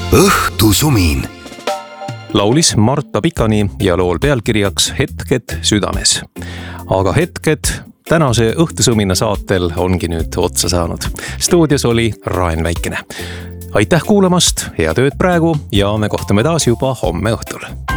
õhtusumin. Laulis Marta Pikani ja lool pealkirjaks Hetked südames. Aga hetked tänase õhtusumina saatel ongi nüüd otsa saanud. Stuudios oli Raen Väikene. Aitäh kuulamast, head ööd praegu ja me kohtume taas juba homme õhtul.